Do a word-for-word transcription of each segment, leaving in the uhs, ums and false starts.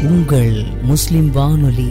உங்கள் முஸ்லிம் வானொலி.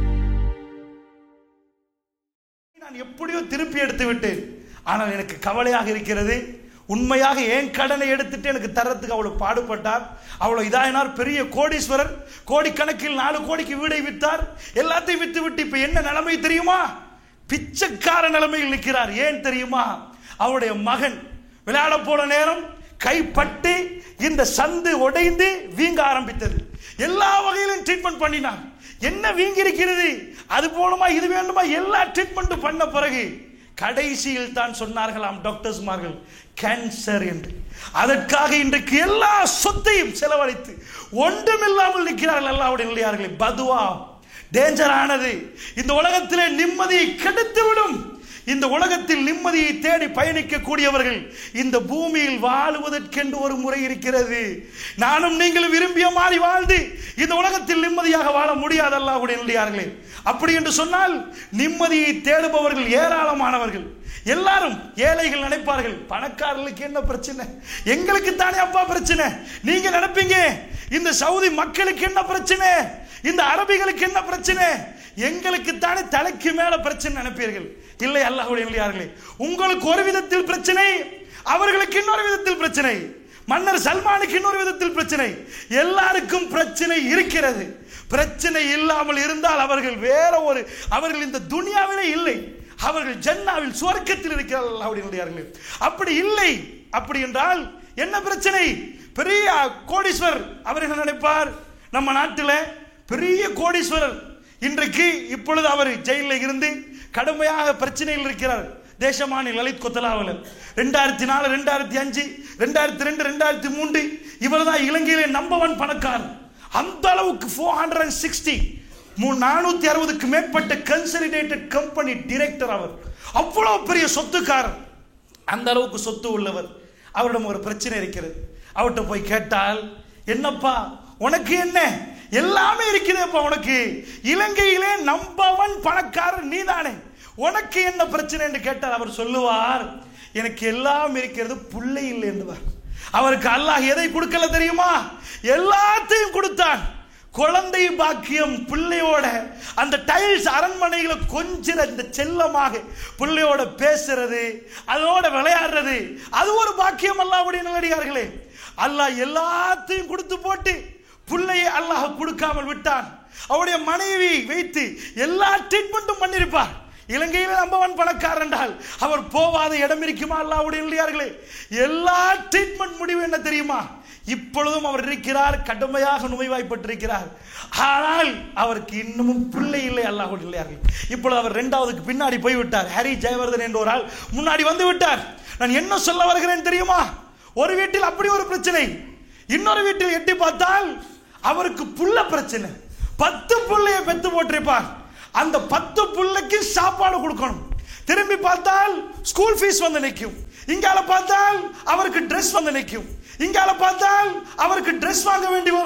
நான் எப்படியோ திருப்பி எடுத்து விட்டேன். ஆனால் எனக்கு கவலையாக இருக்கிறது. உண்மையாக என் கடனை எடுத்துட்டு எனக்கு தரத்துக்கு அவ்வளவு பாடுபட்டார், அவ்வளவு இதாயினார். பெரிய கோடீஸ்வரர், கோடிக்கணக்கில் நாலு கோடிக்கு வீடை வித்தார். எல்லாத்தையும் வித்து விட்டு இப்ப என்ன நிலைமை தெரியுமா? பிச்சைக்கார நிலைமையில் நிற்கிறார். ஏன் தெரியுமா? அவருடைய மகன் விளையாட போன நேரம் கைப்பட்டு இந்த சந்து உடைந்து வீங்க ஆரம்பித்தது. எல்லா வகையிலும் ட்ரீட்மெண்ட் பண்ணினார். என்ன வீங்கி இருக்கிறது, அது போலமா இது வேண்டுமா, எல்லா ட்ரீட்மெண்ட் பண்ண பிறகு கடைசியில் தான் சொன்னார்களாம் டாக்டர்ஸ்மார்கள் கேன்சர் என்று. அதற்காக இன்றைக்கு எல்லா சொத்தையும் செலவழித்து ஒன்றுமில்லாமல் நிற்கிறார்கள். அல்லாஹ்வுடைய நல்லடியார்களே, பதுவா டேஞ்சரானது. இந்த உலகத்திலே நிம்மதியை கெடுத்து விடும். இந்த உலகத்தில் நிம்மதியை தேடி பயணிக்க கூடியவர்கள் இந்த பூமியில் வாழுவதற்கென்று ஒரு முறை இருக்கிறது. நானும் நீங்களும் விரும்பிய மாதிரி வாழ்ந்து இந்த உலகத்தில் நிம்மதியாக வாழ முடியாது. அல்லாஹ்வுடைய நல்லடியார்களே, அப்படி என்று சொன்னால் நிம்மதியை தேடுபவர்கள் ஏராளமானவர்கள். எல்லாரும் ஏழைகள் நினைப்பார்கள், பணக்காரர்களுக்கு என்ன பிரச்சனை, எங்களுக்கு தானே அப்பா பிரச்சனை. நீங்க நினைப்பீங்க இந்த சவுதி மக்களுக்கு என்ன பிரச்சனை, இந்த அரபிகளுக்கு என்ன பிரச்சனை, எங்களுக்கு தானே தலைக்கு மேல பிரச்சனை நினைப்பீர்கள். இல்லை, அல்லாஹ்வுடைய நல்லடியார்களே, உங்களுக்கு ஒரு விதத்தில் பிரச்சனை, அவர்களுக்கு இன்னொரு விதத்தில் பிரச்சனை, மன்னர் சல்மானுக்கு இன்னொரு விதத்தில் பிரச்சனை. எல்லாருக்கும் பிரச்சனை இருக்கிறது. பிரச்சனை இல்லாமல் இருந்தால் அவர்கள் வேற ஒரு, அவர்கள் இந்த துனியாவிலே இல்லை, அவர்கள் ஜன்னாவில் சுவர்க்கத்தில் இருக்கிறார்கள். அல்லாஹ்வுடைய நல்லடியார்களே, அப்படி இல்லை. அப்படி என்றால் என்ன பிரச்சனை? பெரிய கோடீஸ்வரர் அவர் என்ன நினைப்பார்? நம்ம நாட்டில் பெரிய கோடீஸ்வரர் இன்றைக்கு இப்பொழுது அவர் ஜெயிலில் இருந்து கடுமையாக பிரச்சனையில் இருக்கிறார். தேசமானி லலித் கொத்தலாவில் ரெண்டாயிரத்தி நாலு ரெண்டாயிரத்தி அஞ்சு ரெண்டாயிரத்தி ரெண்டு ரெண்டாயிரத்தி மூன்று இவர் தான் இலங்கையிலே நம்பர் ஒன் பணக்காரர். அந்த அளவுக்கு ஃபோர் ஹண்ட்ரட் அண்ட் சிக்ஸ்டி நானூத்தி அறுபதுக்கு மேற்பட்ட கன்சாலிடேட்டட் கம்பெனி டிரெக்டர். அவர் அவ்வளவு பெரிய சொத்துக்காரர், அந்த அளவுக்கு சொத்து உள்ளவர். அவரிடம் ஒரு பிரச்சனை இருக்கிறது. அவர்கிட்ட போய் கேட்டால், என்னப்பா உனக்கு என்ன, எல்லாமே இருக்கிறேப்பா உனக்கு, இலங்கையிலே நம்பர் ஒன் பணக்காரர் நீதானே, உனக்கு என்ன பிரச்சனை என்று கேட்டால் அவர் சொல்லுவார், எனக்கு எல்லாம் இருக்கிறது, புள்ளை இல்லை என்பார். அவருக்கு அல்லாஹ் எதை கொடுக்கல தெரியுமா? எல்லாத்தையும் கொடுத்தான். குழந்தை பாக்கியம், பிள்ளையோட அந்த டைல்ஸ் அரண்மனைகளை கொஞ்சம் இந்த செல்லமாக பிள்ளையோட பேசுறது, அதோட விளையாடுறது, அது ஒரு பாக்கியம். அல்லாஹ்வுடைய நல்லடியார்களே, அல்லாஹ் எல்லாத்தையும் கொடுத்து போட்டு பிள்ளையை அல்லாஹ் கொடுக்காமல் விட்டான். அவருடைய மனைவி வைத்து எல்லா ட்ரீட்மெண்ட்டும் பண்ணிருப்பார். இலங்கையில் நம்பர் ஒன் பணக்காரர் என்றால் அவர் போவாத இடம் இருக்குமா? அல்லாஹ்வுடைய நல்லடியார்களே, எல்லா ட்ரீட்மெண்ட் முடிவு என்ன தெரியுமா? இப்பொழுதும் அவர் இருக்கிறார், கடுமையாக நோய்வாய்ப்பட்டிருக்கிறார். ஆனால் அவருக்கு இன்னமும் பிள்ளை இல்லை. அல்லாஹ்வுடைய நல்லடியார்களே, இப்பொழுது அவர் இரண்டாவதுக்கு பின்னாடி போய்விட்டார். ஹரி ஜெயவர்தன் என்ற ஒரு ஆள் முன்னாடி வந்து விட்டார். நான் என்ன சொல்ல வருகிறேன் தெரியுமா? ஒரு வீட்டில் அப்படி ஒரு பிரச்சனை, இன்னொரு வீட்டில் எட்டி பார்த்தால் அவருக்கு புள்ள பிரச்சனை. பத்து புள்ளையை பெத்து போட்டிருப்பார். அந்த பத்து புள்ளைக்கு சாப்பாடு கொடுக்கணும். திரும்பி பார்த்தால் ஸ்கூல் ஃபீஸ் வந்து நிற்கும். இங்கால பார்த்தால் அவருக்கு ட்ரெஸ் வந்து நிற்கும். இங்கால பார்த்தால் அவருக்கு ட்ரெஸ் வாங்க வேண்டி